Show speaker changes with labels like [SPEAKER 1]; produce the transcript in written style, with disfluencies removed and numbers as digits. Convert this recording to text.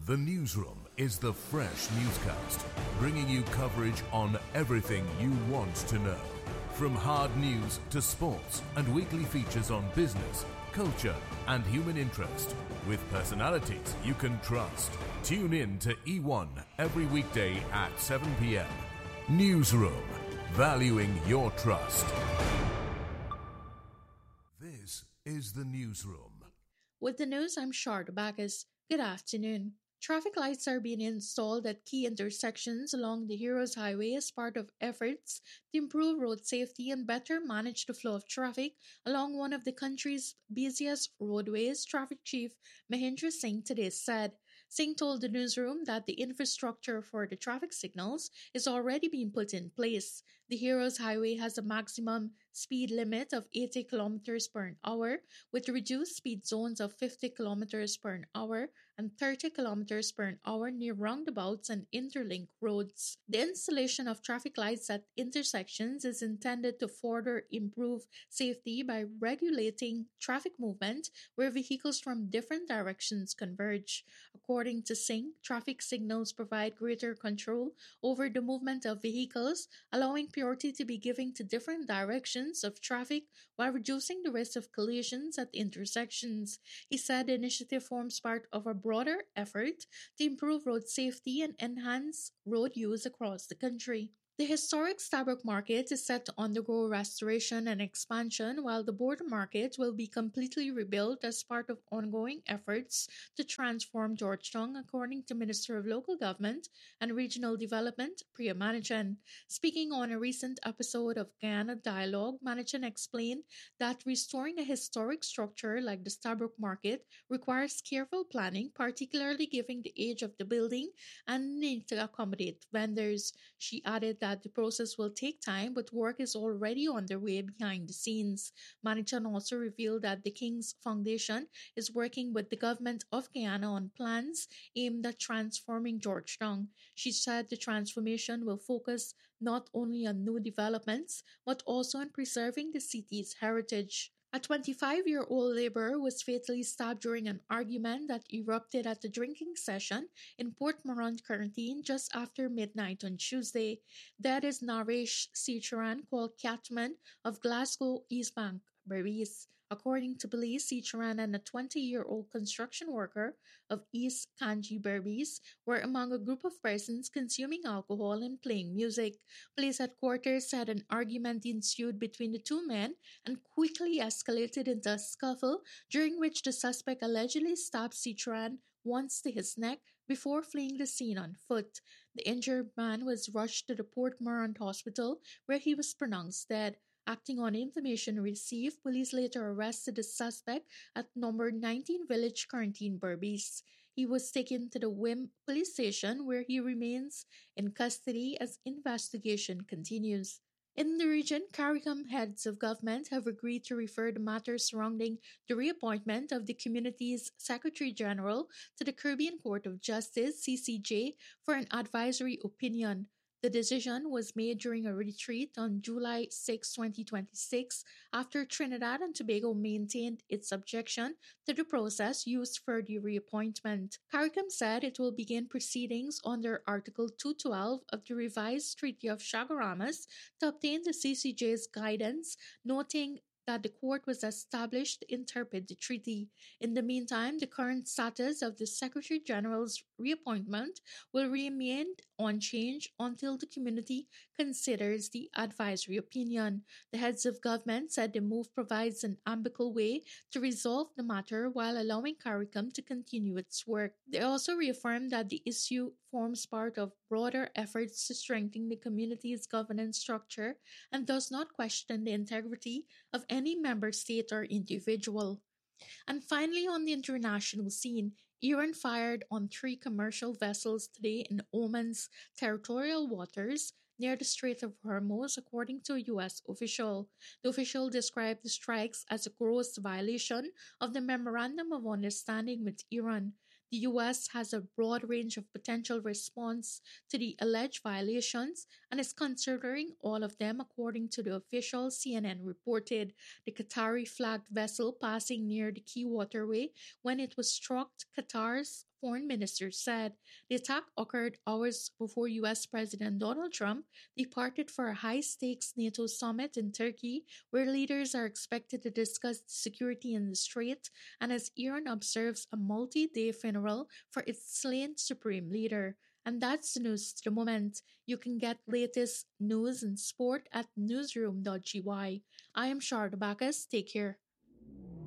[SPEAKER 1] The Newsroom is the fresh newscast, bringing you coverage on everything you want to know. From hard news to sports and weekly features on business, culture and human interest, with personalities you can trust. Tune in to E1 every weekday at 7 p.m. Newsroom, valuing your trust. This is The Newsroom.
[SPEAKER 2] With the news, I'm Sharda Bacchus. Good afternoon. Traffic lights are being installed at key intersections along the Heroes Highway as part of efforts to improve road safety and better manage the flow of traffic along one of the country's busiest roadways, Traffic Chief Mahendra Singh today said. Singh told the newsroom that the infrastructure for the traffic signals is already being put in place. The Heroes Highway has a maximum speed limit of 80 km per hour, with reduced speed zones of 50 km per hour and 30 km per hour near roundabouts and interlink roads. The installation of traffic lights at intersections is intended to further improve safety by regulating traffic movement where vehicles from different directions converge. According to Singh, traffic signals provide greater control over the movement of vehicles, allowing priority to be given to different directions of traffic while reducing the risk of collisions at intersections. He said the initiative forms part of a broader effort to improve road safety and enhance road use across the country. The historic Stabroek Market is set to undergo restoration and expansion, while the border market will be completely rebuilt as part of ongoing efforts to transform Georgetown, according to Minister of Local Government and Regional Development, Priya Manachan. Speaking on a recent episode of Guyana Dialogue, Manachan explained that restoring a historic structure like the Stabroek Market requires careful planning, particularly given the age of the building and need to accommodate vendors. She added that the process will take time, but work is already underway behind the scenes. Manachan also revealed that the King's Foundation is working with the government of Guyana on plans aimed at transforming Georgetown. She said the transformation will focus not only on new developments, but also on preserving the city's heritage. A 25-year-old laborer was fatally stabbed during an argument that erupted at a drinking session in Port Morant Quarantine just after midnight on Tuesday. That is Naresh Seacharan, called Catman, of Glasgow East Bank, Berbice. According to police, Seacharan and a 20-year-old construction worker of East Kanji Berbice were among a group of persons consuming alcohol and playing music. Police headquarters said an argument ensued between the two men and quickly escalated into a scuffle, during which the suspect allegedly stabbed Seacharan once to his neck before fleeing the scene on foot. The injured man was rushed to the Port Morant Hospital, where he was pronounced dead. Acting on information received, police later arrested the suspect at number 19 Village Quarantine, Berbice. He was taken to the Wim police station, where he remains in custody as investigation continues. In the region, CARICOM heads of government have agreed to refer the matter surrounding the reappointment of the community's Secretary General to the Caribbean Court of Justice, CCJ, for an advisory opinion. The decision was made during a retreat on July 6, 2026, after Trinidad and Tobago maintained its objection to the process used for the reappointment. CARICOM said it will begin proceedings under Article 212 of the revised Treaty of Chaguaramas to obtain the CCJ's guidance, noting that the court was established to interpret the treaty. In the meantime, the current status of the Secretary General's reappointment will remain unchanged until the community considers the advisory opinion. The heads of government said the move provides an amicable way to resolve the matter while allowing CARICOM to continue its work. They also reaffirmed that the issue forms part of broader efforts to strengthen the community's governance structure and does not question the integrity of any member state or individual. And finally, on the international scene, Iran fired on 3 commercial vessels today in Oman's territorial waters near the Strait of Hormuz, according to a U.S. official. The official described the strikes as a gross violation of the Memorandum of Understanding with Iran. The U.S. has a broad range of potential response to the alleged violations and is considering all of them, according to the official. CNN reported the Qatari flagged vessel passing near the key waterway when it was struck Qatar's foreign minister said. The attack occurred hours before U.S. President Donald Trump departed for a high stakes NATO summit in Turkey, where leaders are expected to discuss security in the strait, and as Iran observes a multi day funeral for its slain supreme leader. And that's the news to the moment. You can get latest news and sport at newsroom.gy. I am Charlotte Bacchus. Take care.